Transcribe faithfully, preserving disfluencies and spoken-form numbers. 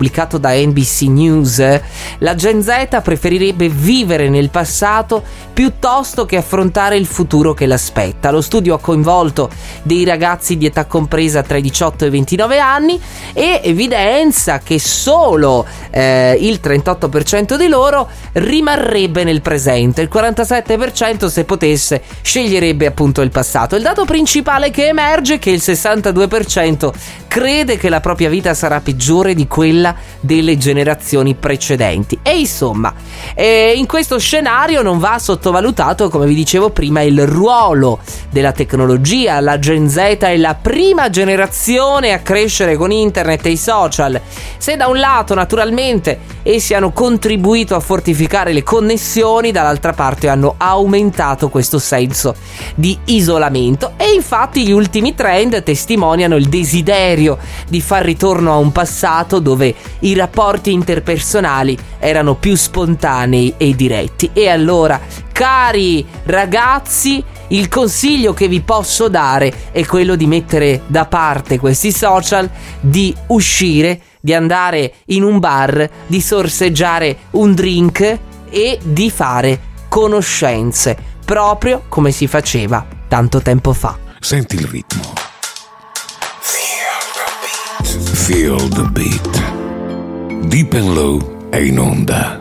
pubblicato da N B C News, la Gen Z preferirebbe vivere nel passato piuttosto che affrontare il futuro che l'aspetta. Lo studio ha coinvolto dei ragazzi di età compresa tra i diciotto e i ventinove anni e evidenzia che solo eh, il trentotto per cento di loro rimarrebbe nel presente, il quarantasette per cento se potesse sceglierebbe appunto il passato. Il dato principale che emerge è che il sessantadue per cento crede che la propria vita sarà peggiore di quella delle generazioni precedenti. E insomma, eh, in questo scenario non va sottovalutato, come vi dicevo prima, il ruolo della tecnologia. La Gen Z è la prima generazione a crescere con internet e i social. Se da un lato naturalmente essi hanno contribuito a fortificare le connessioni, dall'altra parte hanno aumentato questo senso di isolamento. E infatti gli ultimi trend testimoniano il desiderio di far ritorno a un passato dove i rapporti interpersonali erano più spontanei e diretti. E allora, cari ragazzi, il consiglio che vi posso dare è quello di mettere da parte questi social, di uscire, di andare in un bar, di sorseggiare un drink e di fare conoscenze, proprio come si faceva tanto tempo fa. Senti il ritmo. Feel the beat. Deep and Low è in onda.